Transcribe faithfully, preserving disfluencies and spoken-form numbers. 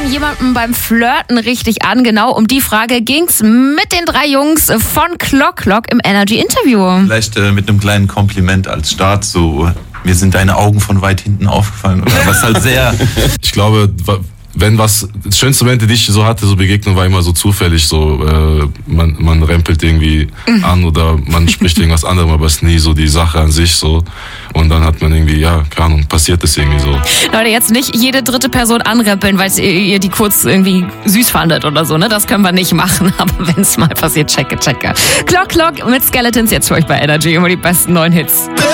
man jemanden beim Flirten richtig an? Genau um die Frage ging's mit den drei Jungs von Clock Clock im Energy-Interview. Vielleicht äh, mit einem kleinen Kompliment als Start, so mir sind deine Augen von weit hinten aufgefallen oder was halt sehr... Ich glaube, wenn was, das schönste Moment, die ich so hatte, so Begegnung, war immer so zufällig, so äh, man, man rempelt irgendwie mhm. an oder man spricht irgendwas anderem, aber es ist nie so die Sache an sich so. Und dann hat man irgendwie, ja, keine Ahnung, passiert es irgendwie so. Leute, jetzt nicht jede dritte Person anrempeln, weil ihr die kurz irgendwie süß fandet oder so, ne? Das können wir nicht machen, aber wenn es mal passiert, checke, checke. Clock Clock mit Skeletons jetzt für euch bei Energy, immer die besten neuen Hits.